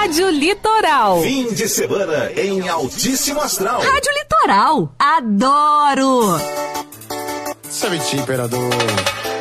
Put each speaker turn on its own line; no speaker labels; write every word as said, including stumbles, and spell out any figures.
Rádio Litoral.
Fim de semana em altíssimo astral.
Rádio Litoral. Adoro.
Sabe, imperador.